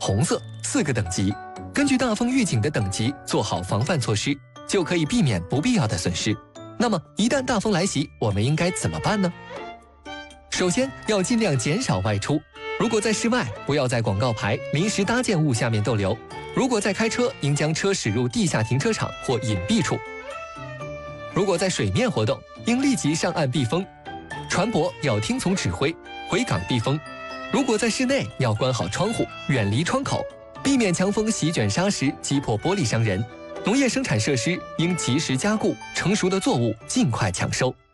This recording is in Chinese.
红色4个等级，根据大风预警的等级做好防范措施，就可以避免不必要的损失。那么，一旦大风来袭，我们应该怎么办呢？首先要尽量减少外出。如果在室外，不要在广告牌、临时搭建物下面逗留；如果在开车，应将车驶入地下停车场或隐蔽处；如果在水面活动，应立即上岸避风；船舶要听从指挥，回港避风；如果在室内，要关好窗户，远离窗口，避免强风席卷砂石，击破玻璃伤人。农业生产设施应及时加固，成熟的作物尽快抢收。